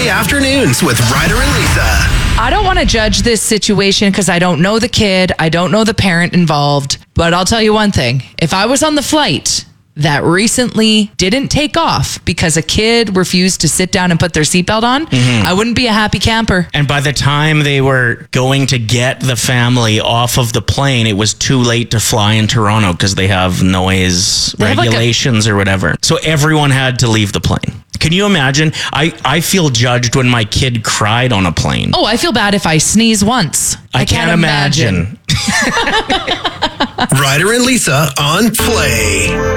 Weekday afternoons with Ryder and Lisa. I don't want to judge this situation because I don't know the kid. I don't know the parent involved. But I'll tell you one thing. If I was on the flight that recently didn't take off because a kid refused to sit down and put their seatbelt on, I wouldn't be a happy camper. And by the time they were going to get the family off of the plane, it was too late to fly in Toronto because they have noise regulations or whatever. So everyone had to leave the plane. Can you imagine? I feel judged when my kid cried on a plane. Oh, I feel bad if I sneeze once. I can't imagine. Ryder and Lisa on Play.